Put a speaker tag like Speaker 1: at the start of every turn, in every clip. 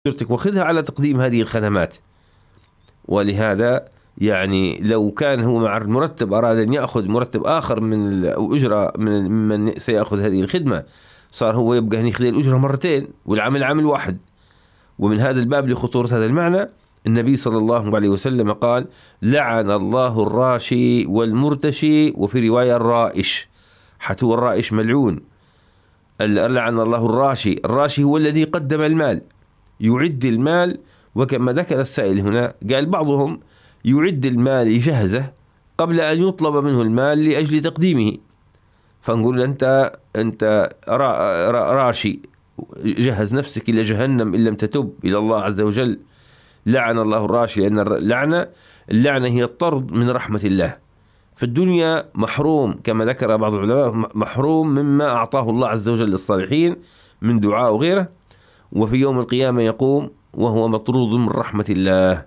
Speaker 1: أجرتك وخذها على تقديم هذه الخدمات. ولهذا يعني لو كان هو مع المرتب أراد أن يأخذ مرتب آخر من أو أجرة من سيأخذ هذه الخدمة، صار هو يبقى أن يخذ الأجرة مرتين والعمل عمل واحد. ومن هذا الباب لخطورة هذا المعنى النبي صلى الله عليه وسلم قال: لعن الله الراشي والمرتشي، وفي رواية الرائش، حتى هو الرائش ملعون. لعن الله الراشي. الراشي هو الذي قدم المال، يعد المال، وكما ذكر السائل هنا قال بعضهم يعد المال يجهزه قبل أن يطلب منه المال لأجل تقديمه، فنقول أنت راشي، جهز نفسك إلى جهنم إن لم تتب إلى الله عز وجل. لعن الله الراشي، لأن اللعنة هي الطرد من رحمة الله. في الدنيا محروم كما ذكر بعض العلماء، محروم مما أعطاه الله عز وجل للصالحين من دعاء وغيره، وفي يوم القيامة يقوم وهو مطرود من رحمة الله.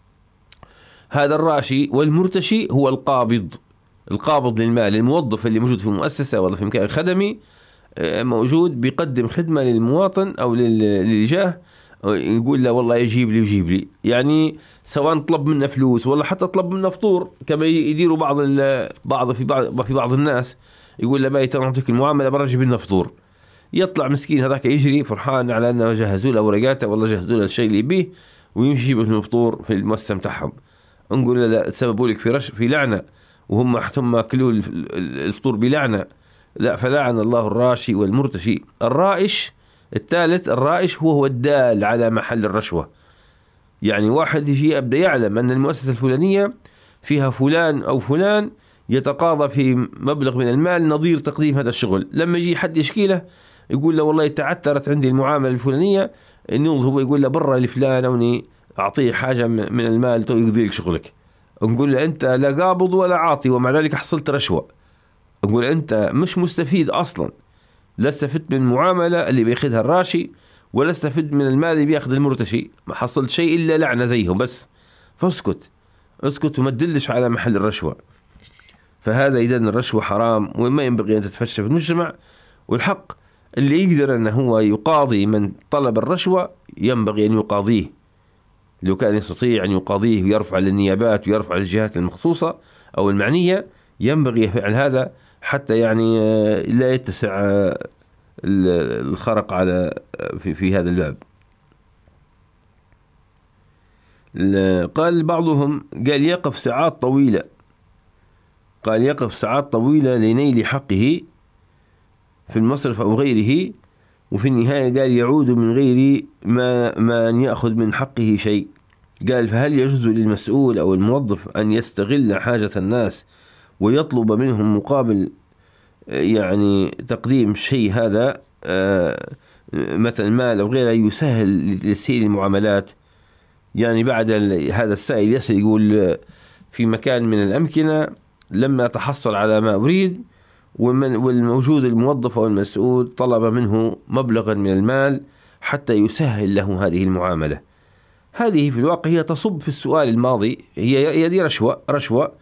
Speaker 1: هذا الراشي. والمرتشي هو القابض للمال، الموظف اللي موجود في المؤسسة ولا في مكان خدمي موجود بيقدم خدمة للمواطن أو للجاه، يقول له والله يجيب لي، يعني سواء طلب منه فلوس ولا حتى طلب منه فطور، كما يديروا في بعض الناس، يقول له باي ترى نعطيك المعاملة برا جيب لنا فطور. يطلع مسكين هذاك يجري فرحان على أنه جهزوا له ورقاته والله جهزوا له الشيء اللي يبيه، ويمشي يجيب له فطور في المؤسسة متاعهم. نقول له لا، سببوا لك في لعنة، وهم ثم أكلوا الفطور بلعنة. لا، فلعن الله الراشي والمرتشي. الرائش الثالث، الرائش هو الدال على محل الرشوة. يعني واحد يجي يبدأ يعلم أن المؤسسة الفلانية فيها فلان أو فلان يتقاضى في مبلغ من المال نظير تقديم هذا الشغل، لما يجي حد يشكيله يقول له والله تعثرت عندي المعاملة الفلانية، إنه هو يقول له برا لفلان أوني أعطيه حاجة من المال تو يقضي لك شغلك. نقول له أنت لا قابض ولا عاطي، ومع ذلك حصلت رشوة. نقول أنت مش مستفيد أصلا، لا استفدت من المعاملة اللي بياخذها الراشي، ولا استفدت من المال اللي بياخذ المرتشي، ما حصلت شيء إلا لعنة زيهم بس. فاسكت وما تدلش على محل الرشوة. فهذا إذن الرشوة حرام وما ينبغي أن تتفشى في المجتمع. والحق اللي يقدر أنه هو يقاضي من طلب الرشوة ينبغي أن يقاضيه، لو كان يستطيع أن يقاضيه ويرفع للنيابات ويرفع للجهات المخصوصة أو المعنية، ينبغي فعل هذا حتى يعني لا يتسع الخرق على في هذا الباب. قال بعضهم يقف ساعات طويلة لنيل حقه في المصرف أو غيره، وفي النهاية قال يعود من غير ما أن يأخذ من حقه شيء. قال فهل يجوز للمسؤول أو الموظف أن يستغل حاجة الناس ويطلب منهم مقابل يعني تقديم شيء هذا مثلا مال أو غيره يسهل لتسهيل المعاملات؟ يعني بعد هذا السائل يسأل يقول في مكان من الأمكنة لما تحصل على ما أريد، والموجود الموظف أو المسؤول طلب منه مبلغا من المال حتى يسهل له هذه المعاملة. هذه في الواقع هي تصب في السؤال الماضي، هي دي رشوة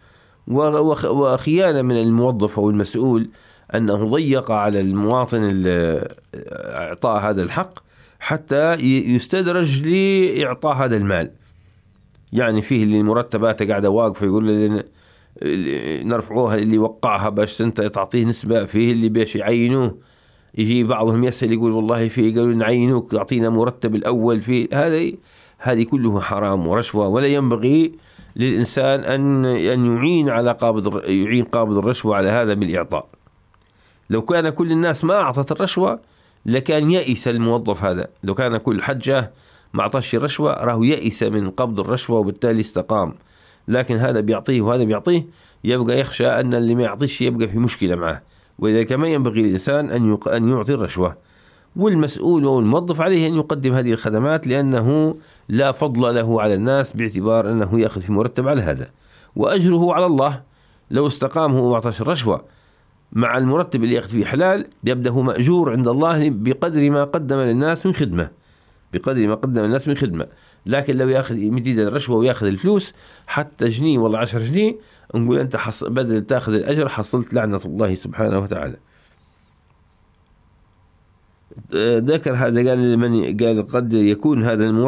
Speaker 1: وخيانة من الموظف أو المسؤول، أنه ضيق على المواطن إعطاء هذا الحق حتى يستدرج لإعطاء هذا المال. يعني فيه اللي مرتباته قاعدة واقفة يقول نرفعوها اللي وقعها باش أنت تعطيه نسبة، فيه اللي باش يعينوه، يجي بعضهم يسأل يقول والله فيه قالوا نعينوك يعطينا مرتب الأول. في هذه كله حرام ورشوة، ولا ينبغي للإنسان أن يعين قابض الرشوة على هذا بالإعطاء. لو كان كل الناس ما أعطت الرشوة لكان يئس الموظف هذا، لو كان كل حجة ما أعطاش الرشوة راه يئس من قبض الرشوة وبالتالي استقام. لكن هذا بيعطيه وهذا بيعطيه، يبقى يخشى أن اللي ما يعطيش يبقى في مشكلة معه. وإذا كما ينبغي للإنسان أن يعطي الرشوة، والمسؤول والموظف عليه أن يقدم هذه الخدمات، لأنه لا فضل له على الناس باعتبار أنه يأخذ في مرتب على هذا، وأجره على الله. لو استقام هو وأعطاش الرشوة مع المرتب اللي يأخذ فيه حلال، يبدأ هو مأجور عند الله بقدر ما قدم للناس من خدمة. لكن لو يأخذ مديد الرشوة ويأخذ الفلوس حتى جنيه ولا 10 جنيه، نقول أنت بدل تأخذ الأجر حصلت لعنة الله سبحانه وتعالى. ذكر هذا، قال قد يكون هذا الموظف